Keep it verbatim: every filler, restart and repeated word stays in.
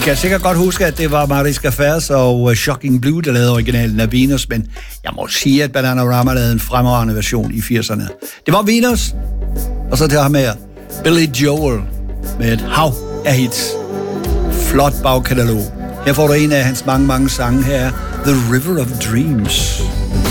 kan sikkert godt huske, at det var Mariska Færs og uh, Shocking Blue, der lavede originalen af Venus, men jeg må sige, at Bananarama lavede en fremragende version i firserne. Det var Venus, og så til ham her, Billy Joel, med et hav af hits. Flot bagkatalog. Her får du en af hans mange, mange sange her, The River of Dreams.